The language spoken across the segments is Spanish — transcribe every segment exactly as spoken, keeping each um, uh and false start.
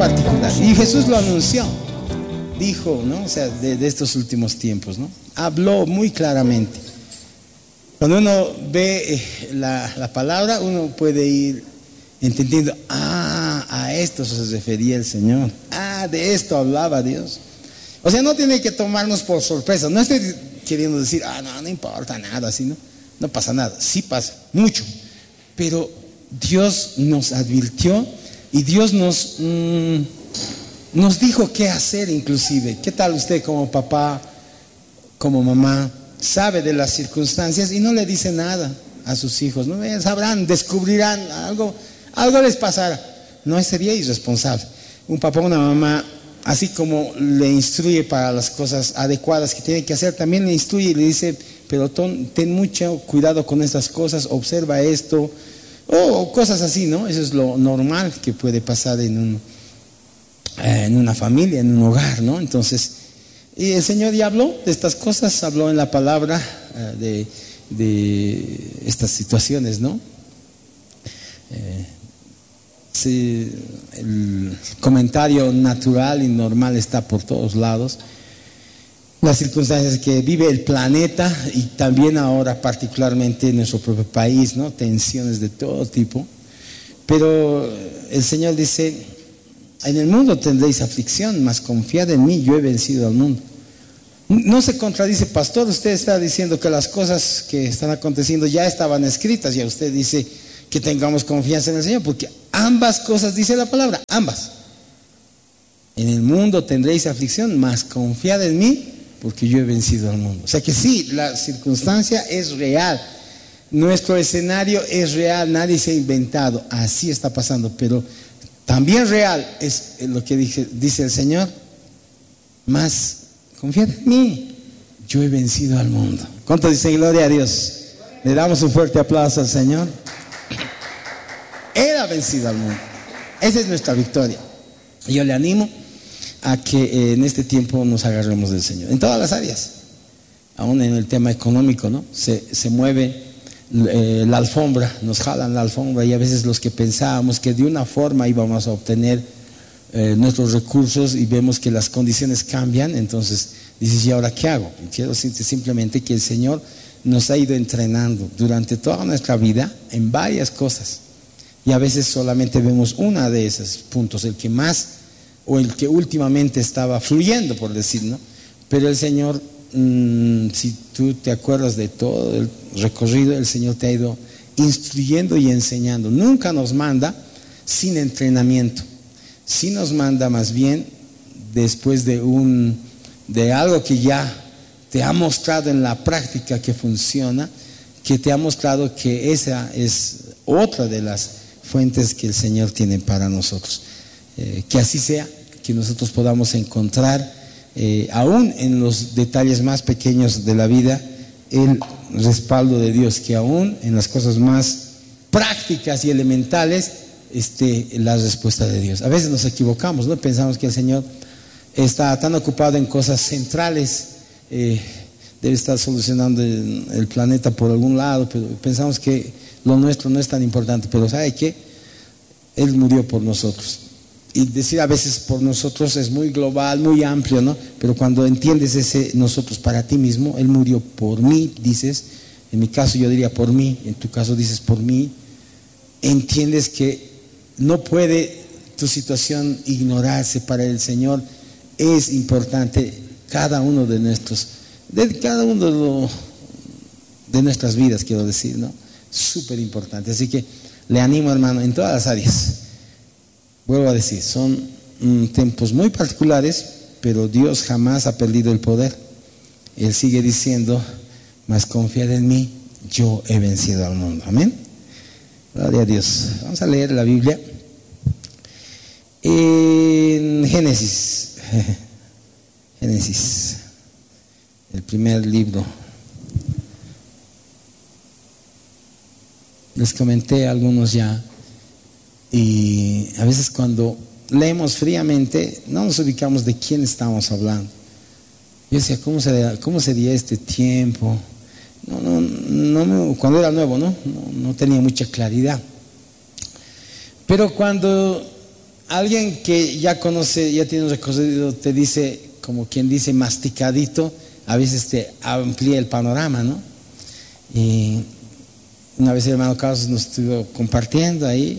particular. Y Jesús lo anunció, dijo, ¿no? O sea, de, de estos últimos tiempos, ¿no? Habló muy claramente. Cuando uno ve eh, la, la palabra, uno puede ir entendiendo, ah, a esto se refería el Señor, ah, de esto hablaba Dios. O sea, no tiene que tomarnos por sorpresa. No estoy queriendo decir, ah, no, no importa nada, así, ¿no? No pasa nada. Sí pasa, mucho. Pero Dios nos advirtió y Dios nos, mmm, nos dijo qué hacer inclusive. ¿Qué tal usted como papá, como mamá, sabe de las circunstancias y no le dice nada a sus hijos? No sabrán, descubrirán, algo, algo les pasará. No sería irresponsable. Un papá o una mamá, así como le instruye para las cosas adecuadas que tiene que hacer, también le instruye y le dice, pero ton, ten mucho cuidado con estas cosas, observa esto, o cosas así, ¿no? Eso es lo normal que puede pasar en, un, eh, en una familia, en un hogar, ¿no? Entonces, y el Señor ya habló de estas cosas, habló en la palabra eh, de, de estas situaciones, ¿no? Eh, sí, el comentario natural y normal está por todos lados. Las circunstancias que vive el planeta y también ahora particularmente en nuestro propio país, ¿no? Tensiones de todo tipo. Pero el Señor dice, en el mundo tendréis aflicción, mas confiad en mí, yo he vencido al mundo. No se contradice, pastor, usted está diciendo que las cosas que están aconteciendo ya estaban escritas, y a usted dice que tengamos confianza en el Señor, porque ambas cosas dice la palabra, ambas. En el mundo tendréis aflicción, mas confiad en mí, porque yo he vencido al mundo. O sea que sí, la circunstancia es real, nuestro escenario es real, nadie se ha inventado, así está pasando, pero también real es lo que dice, dice el Señor, mas confiad en mí, yo he vencido al mundo. ¿Cuánto dice gloria a Dios? Le damos un fuerte aplauso al Señor. Él ha vencido al mundo. Esa es nuestra victoria. Y yo le animo a que en este tiempo nos agarremos del Señor, en todas las áreas, aún en el tema económico, ¿no? Se, se mueve eh, la alfombra, nos jalan la alfombra, y a veces los que pensábamos que de una forma íbamos a obtener eh, nuestros recursos y vemos que las condiciones cambian, entonces dices, ¿y ahora qué hago? Y quiero decirte simplemente que el Señor nos ha ido entrenando durante toda nuestra vida en varias cosas, y a veces solamente vemos una de esos puntos, el que más o el que últimamente estaba fluyendo, por decir, ¿no? Pero el Señor, mmm, si tú te acuerdas de todo el recorrido, el Señor te ha ido instruyendo y enseñando. Nunca nos manda sin entrenamiento, sí nos manda más bien después de un de algo que ya te ha mostrado en la práctica que funciona, que te ha mostrado que esa es otra de las fuentes que el Señor tiene para nosotros. Eh, que así sea, que nosotros podamos encontrar eh, aún en los detalles más pequeños de la vida el respaldo de Dios, que aún en las cosas más prácticas y elementales esté la respuesta de Dios. A veces nos equivocamos, ¿no? Pensamos que el Señor está tan ocupado en cosas centrales, eh, debe estar solucionando el, el planeta por algún lado, pero pensamos que lo nuestro no es tan importante. Pero ¿sabe qué? Él murió por nosotros. Y decir a veces por nosotros es muy global, muy amplio, ¿no? Pero cuando entiendes ese nosotros para ti mismo, Él murió por mí, dices, en mi caso yo diría por mí, en tu caso dices por mí, entiendes que no puede tu situación ignorarse. Para el Señor es importante cada uno de nuestros, de cada uno de, lo, de nuestras vidas, quiero decir, ¿no? Súper importante. Así que le animo, hermano, en todas las áreas. Vuelvo a decir, son mm, tiempos muy particulares, pero Dios jamás ha perdido el poder. Él sigue diciendo, mas confiad en mí, yo he vencido al mundo. Amén. Gloria a Dios. Vamos a leer la Biblia en Génesis. Génesis, el primer libro. Les comenté a algunos ya. Y a veces cuando leemos fríamente no nos ubicamos de quién estamos hablando. Yo decía, ¿cómo sería, cómo sería este tiempo? No, no, no me, cuando era nuevo, ¿no? No, no tenía mucha claridad. Pero cuando alguien que ya conoce, ya tiene un recorrido, te dice, como quien dice, masticadito, a veces te amplía el panorama, ¿no? Y una vez el hermano Carlos nos estuvo compartiendo ahí,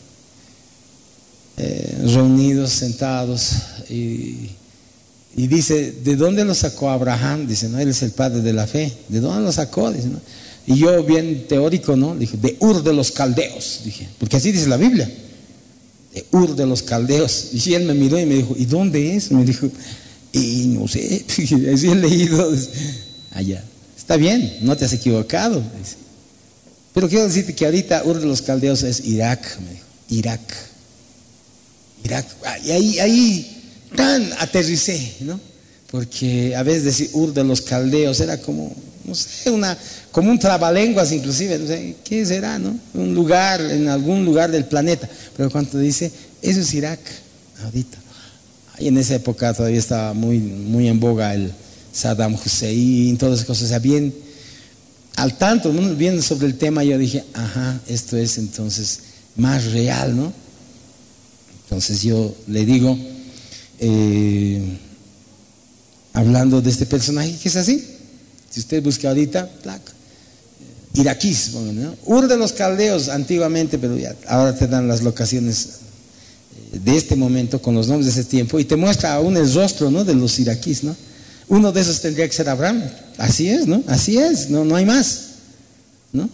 eh, reunidos, sentados, y, y dice, ¿de dónde lo sacó Abraham? Dice, no, él es el padre de la fe. ¿De dónde lo sacó? Dice, ¿no? Y yo, bien teórico, ¿no? Dije, de Ur de los Caldeos, dije, porque así dice la Biblia, de Ur de los Caldeos. Y él me miró y me dijo, ¿y dónde es? Me dijo, y no sé, así he leído, allá. Está bien, no te has equivocado, dice. Pero quiero decirte que ahorita Ur de los Caldeos es Irak, me dijo, Irak. Irak, y ahí, ahí tan aterricé, ¿no? Porque a veces decir Ur de los Caldeos era como, no sé, una, como un trabalenguas inclusive, no sé, ¿qué será, no? Un lugar, en algún lugar del planeta. Pero cuando dice, eso es Irak, ahorita. Y en esa época todavía estaba muy, muy en boga el Saddam Hussein, todas esas cosas, o sea, bien al tanto, viendo sobre el tema, yo dije, ajá, esto es entonces más real, ¿no? Entonces yo le digo, eh, hablando de este personaje que es así, si usted busca ahorita, placa, iraquís, ¿no? Ur de los Caldeos antiguamente, pero ya, ahora te dan las locaciones de este momento con los nombres de ese tiempo y te muestra aún el rostro, ¿no? De los iraquíes, ¿no? Uno de esos tendría que ser Abraham. Así es, ¿no? Así es, no, no hay más, ¿no?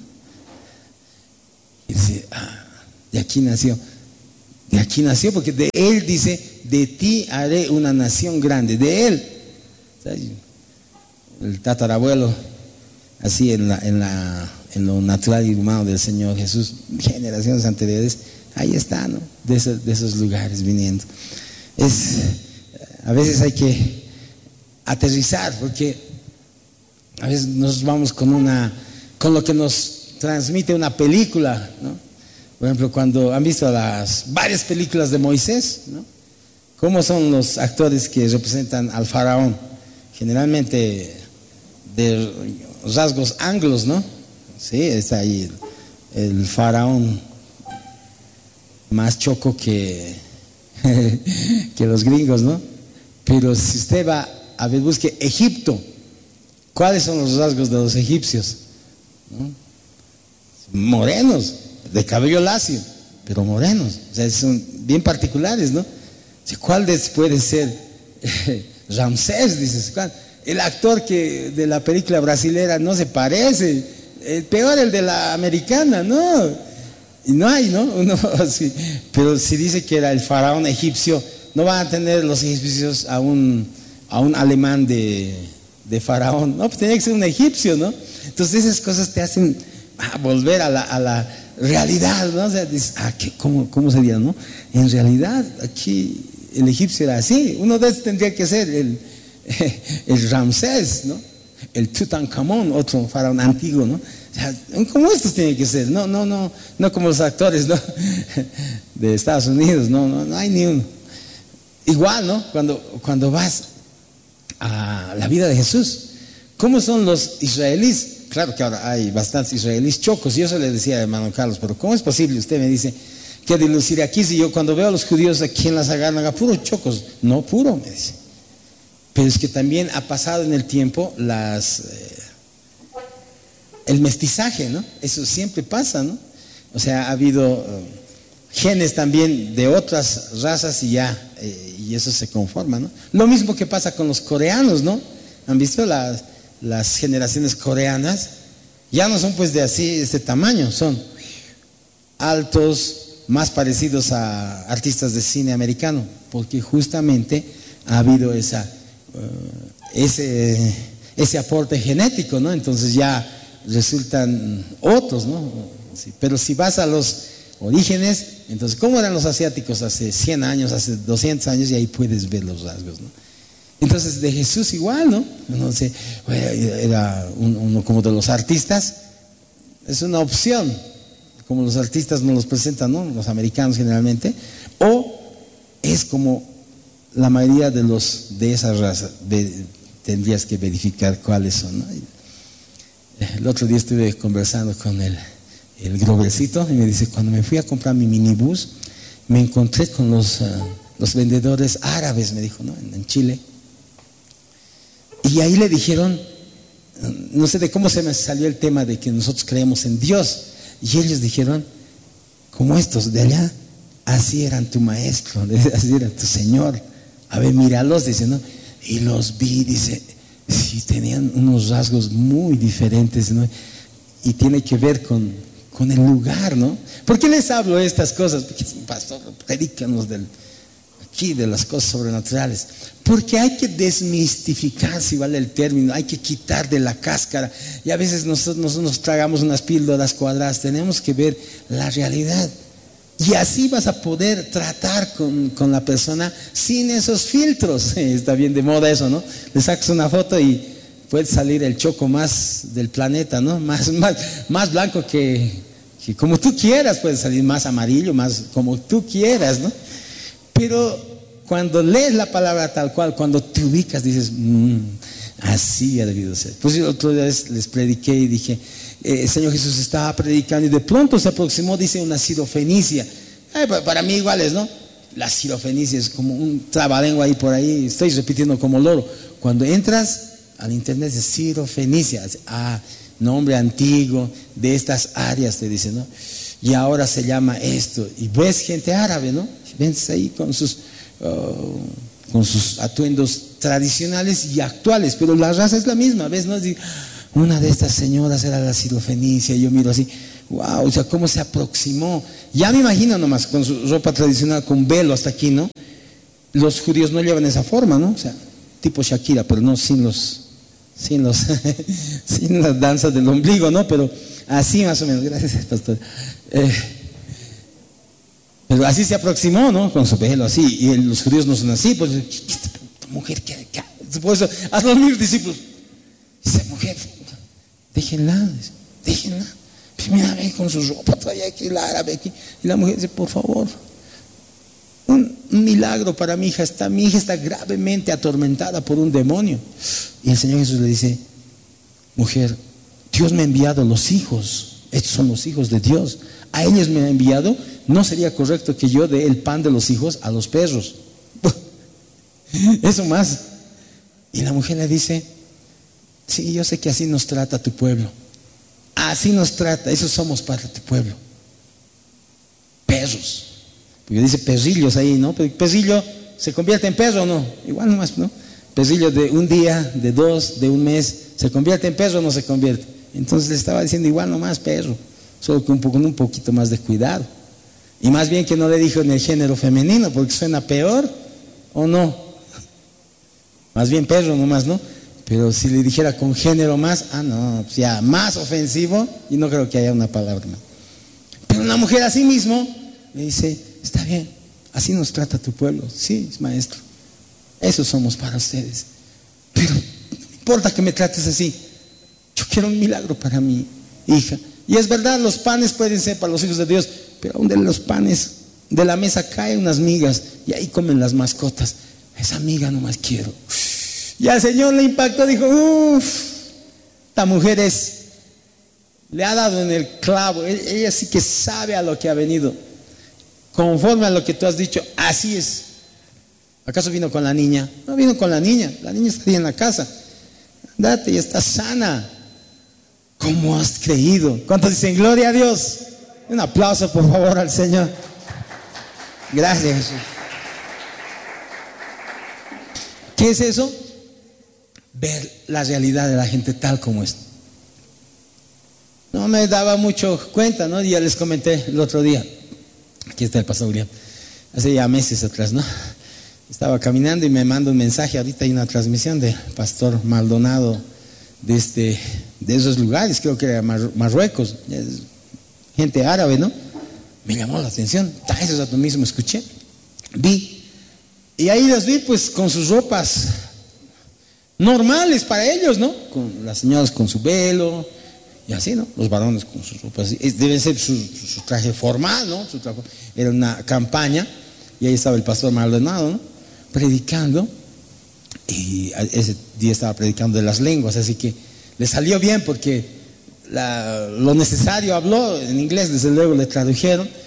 Y dice, ah, de aquí nació. De aquí nació, porque de él dice, de ti haré una nación grande. De él. El tatarabuelo, así en, la, en, la, en lo natural y humano del Señor Jesús, generaciones anteriores, ahí está, ¿no? De esos, de esos lugares viniendo. Es, a veces hay que aterrizar, porque a veces nos vamos con una, con lo que nos transmite una película, ¿no? Por ejemplo, cuando han visto las varias películas de Moisés, ¿no? ¿Cómo son los actores que representan al faraón? Generalmente de rasgos anglos, ¿no? Sí, está ahí el, el faraón más choco que, que los gringos, ¿no? Pero si usted va a ver, busque Egipto, ¿cuáles son los rasgos de los egipcios? ¿No? Morenos, de cabello lacio, pero morenos, o sea, son bien particulares, ¿no? ¿Cuál puede ser Ramsés? Dices, ¿cuál? El actor que de la película brasilera no se parece, el peor el de la americana, ¿no? Y no hay, ¿no? Uno, sí. Pero si dice que era el faraón egipcio, no van a tener los egipcios a un, a un alemán de, de faraón, no, pues tenía que ser un egipcio, ¿no? Entonces esas cosas te hacen ah, volver a la, a la realidad, ¿no? O sea, dices, ah, ¿qué, cómo, ¿cómo sería, no? En realidad, aquí el egipcio era así, uno de esos tendría que ser el, el Ramsés, ¿no? El Tutankamón, otro faraón antiguo, ¿no? O sea, como estos tienen que ser, no, no, no, no como los actores, ¿no? De Estados Unidos, no, no, no hay ni uno. Igual, ¿no? Cuando, cuando vas a la vida de Jesús, ¿cómo son los israelíes? Claro que ahora hay bastantes israelíes chocos, y eso le decía a hermano Carlos, pero ¿cómo es posible? Usted me dice que de los iraquíes, y yo cuando veo a los judíos aquí en las agarran a puros chocos, no puro, me dice. Pero es que también ha pasado en el tiempo las eh, el mestizaje, ¿no? Eso siempre pasa, ¿no? O sea, ha habido uh, genes también de otras razas y ya, eh, y eso se conforma, ¿no? Lo mismo que pasa con los coreanos, ¿no? ¿Han visto las, las generaciones coreanas? Ya no son pues de así, este tamaño, son altos, más parecidos a artistas de cine americano, porque justamente ha habido esa, uh, ese, ese aporte genético, ¿no? Entonces ya resultan otros, ¿no? Sí, pero si vas a los orígenes, entonces, ¿cómo eran los asiáticos hace cien años, hace doscientos años? Y ahí puedes ver los rasgos, ¿no? Entonces, de Jesús igual, ¿no? No sé, era uno como de los artistas, es una opción, como los artistas nos los presentan, ¿no? Los americanos generalmente, o es como la mayoría de los de esa raza, tendrías que verificar cuáles son, ¿no? El otro día estuve conversando con el, el Grovercito y me dice, cuando me fui a comprar mi minibús, me encontré con los, uh, los vendedores árabes, me dijo, ¿no? En, en Chile. Y ahí le dijeron, no sé de cómo se me salió el tema de que nosotros creemos en Dios. Y ellos dijeron, como estos de allá, así eran tu maestro, así era tu Señor. A ver, míralos, dice, ¿no? Y los vi, dice, sí, tenían unos rasgos muy diferentes, ¿no? Y tiene que ver con, con el lugar, ¿no? ¿Por qué les hablo de estas cosas? Porque, pastor, predícanos del, aquí de las cosas sobrenaturales. Porque hay que desmistificar, si vale el término, hay que quitar de la cáscara. Y a veces nosotros, nosotros nos tragamos unas píldoras cuadradas, tenemos que ver la realidad. Y así vas a poder tratar con, con la persona sin esos filtros. Está bien de moda eso, ¿no? Le sacas una foto y puede salir el choco más del planeta, ¿no? Más, más, más blanco que, que como tú quieras, puede salir más amarillo, más como tú quieras, ¿no? Pero cuando lees la palabra tal cual, cuando te ubicas, dices, mmm, así ha debido ser. Pues yo otra vez les prediqué y dije, eh, el Señor Jesús estaba predicando y de pronto se aproximó, dice, una sirofenicia. Eh, para mí iguales, ¿no? La sirofenicia es como un trabalengua ahí por ahí, estoy repitiendo como loro. Cuando entras al internet es sirofenicia, ah, nombre antiguo de estas áreas, te dice, ¿no? Y ahora se llama esto. Y ves gente árabe, ¿no? Ves ahí con sus, uh, con sus atuendos tradicionales y actuales, pero la raza es la misma, ¿ves? ¿No? Una de estas señoras era la sirofenicia, y yo miro así, wow, o sea, cómo se aproximó. Ya me imagino nomás, con su ropa tradicional, con velo hasta aquí, ¿no? Los judíos no llevan esa forma, ¿no? O sea, tipo Shakira, pero no sin los, sin los, sin las danzas del ombligo, ¿no? Pero así más o menos, gracias, pastor. Eh, pero así se aproximó, ¿no? Con su pelo así, y los judíos no son así, pues, esta mujer, ¿qué? ¿Qué? Por eso, haz los mismos discípulos. Esa mujer, déjenla, déjenla. Pues mira, ve con su ropa, trae aquí la árabe aquí. Y la mujer dice, por favor, un, un milagro para mi hija. Está, mi hija está gravemente atormentada por un demonio. Y el Señor Jesús le dice, mujer, Dios me ha enviado los hijos. Estos son los hijos de Dios. A ellos me ha enviado. No sería correcto que yo dé el pan de los hijos a los perros. Eso más. Y la mujer le dice, sí, yo sé que así nos trata tu pueblo. Así nos trata, eso somos para tu pueblo. Perros. Porque dice perrillos ahí, ¿no? Pero perrillo se convierte en perro o no. Igual nomás, ¿no? Perrillo de un día, de dos, de un mes, ¿se convierte en perro o no se convierte? Entonces le estaba diciendo igual nomás perro, solo que un poco, con un poquito más de cuidado. Y más bien que no le dijo en el género femenino, porque suena peor, ¿o no? Más bien perro nomás, ¿no? Pero si le dijera con género más, ah no, pues ya más ofensivo, y no creo que haya una palabra más. Pero una mujer así mismo le dice, está bien, así nos trata tu pueblo. Sí, maestro, eso somos para ustedes. Pero no importa que me trates así, yo quiero un milagro para mi hija. Y es verdad, los panes pueden ser para los hijos de Dios, pero aún de los panes de la mesa caen unas migas y ahí comen las mascotas. Esa miga nomás quiero. Y al Señor le impactó, dijo, uff, esta mujer es, le ha dado en el clavo, ella sí que sabe a lo que ha venido, conforme a lo que tú has dicho, así es. ¿Acaso vino con la niña? No vino con la niña, la niña está ahí en la casa, andate y está sana. ¿Cómo has creído? ¿Cuántos dicen gloria a Dios? Un aplauso por favor al Señor. Gracias, Jesús. ¿Qué es eso? Ver la realidad de la gente tal como es. No me daba mucho cuenta, ¿no? Ya les comenté el otro día. Aquí está el pastor William. Hace ya meses atrás, ¿no? Estaba caminando y me manda un mensaje. Ahorita hay una transmisión del pastor Maldonado de, este, de esos lugares, creo que era Marruecos, gente árabe, ¿no? Me llamó la atención. Eso es lo mismo, escuché, vi. Y ahí los vi pues con sus ropas normales para ellos, ¿no? Con las señoras con su velo y así, ¿no? Los varones con sus ropas. Debe ser su, su, su traje formal, ¿no? Su traje, era una campaña y ahí estaba el pastor Maldonado, ¿no? Predicando. Y ese día estaba predicando de las lenguas, así que le salió bien porque la, lo necesario habló en inglés, desde luego le tradujeron,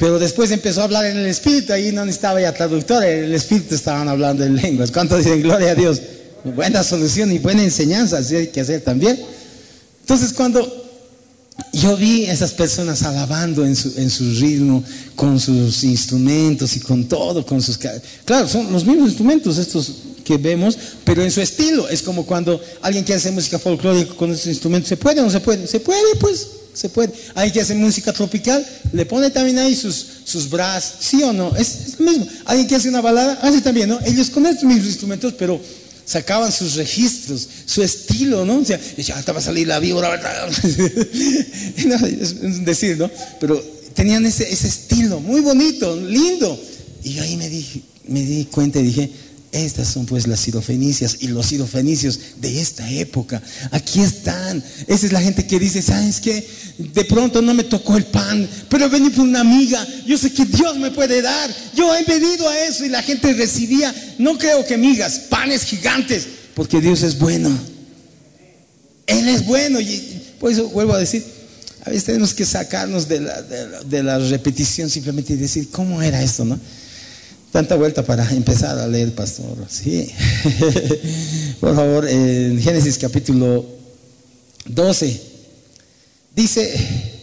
Pero después empezó a hablar en el Espíritu, ahí no necesitaba ya traductor, en el Espíritu estaban hablando en lenguas. ¿Cuántos dicen gloria a Dios? Buena solución y buena enseñanza, así hay que hacer también. Entonces cuando yo vi a esas personas alabando en su, en su ritmo, con sus instrumentos y con todo, con sus... Claro, son los mismos instrumentos estos que vemos, pero en su estilo. Es como cuando alguien quiere hacer música folclórica con esos instrumentos. ¿Se puede o no se puede? Se puede, pues, se puede. Alguien que hace música tropical, le pone también ahí sus, sus brass, ¿sí o no? Es, es lo mismo. Alguien que hace una balada, hace también, ¿no? Ellos con estos mismos instrumentos, pero sacaban sus registros, su estilo, ¿no? O sea, ya estaba a salir la víbora, no, es decir, ¿no? Pero tenían ese, ese estilo muy bonito, lindo. Y yo ahí me, dije, me di cuenta y dije, estas son pues las sirofenicias y los sirofenicios de esta época. Aquí están. Esa es la gente que dice, ¿sabes qué? De pronto no me tocó el pan, pero vení por una amiga. Yo sé que Dios me puede dar. Yo he pedido a eso y la gente recibía, no creo que migas, panes gigantes, porque Dios es bueno. Él es bueno. Y por eso vuelvo a decir, a veces tenemos que sacarnos de la, de la, de la repetición simplemente y decir, ¿cómo era esto, no? Tanta vuelta para empezar a leer, pastor. Sí. Por favor, en Génesis capítulo doce. Dice,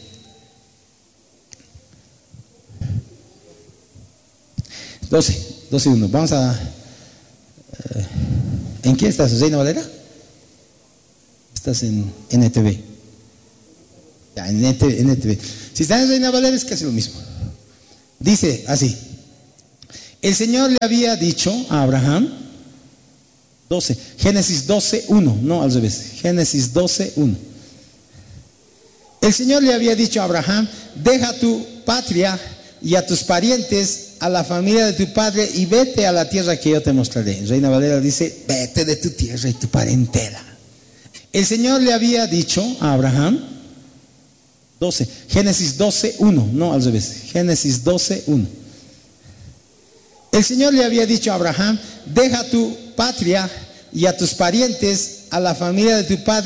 doce, doce uno. Vamos a... Uh, ¿En qué estás? ¿Reina Valera? Estás en N T V. Ya, en N T V, N T V. Si estás en Reina Valera es casi lo mismo. Dice así. El Señor le había dicho a Abraham, doce, Génesis doce uno, no al revés, Génesis doce uno. El Señor le había dicho a Abraham, deja tu patria y a tus parientes, a la familia de tu padre y vete a la tierra que yo te mostraré. Reina Valera dice, vete de tu tierra y tu parentela. El Señor le había dicho a Abraham, doce, Génesis doce uno, no al revés, Génesis doce uno. El Señor le había dicho a Abraham, deja tu patria y a tus parientes, a la familia de tu padre